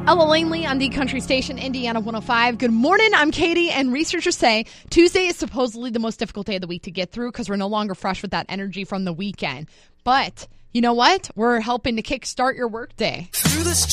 Ella Langley on the Country Station, Indiana 105. Good morning, I'm Katie, and researchers say Tuesday is supposedly the most difficult day of the week to get through because we're no longer fresh with that energy from the weekend. But you know what? We're helping to kickstart your workday. Through the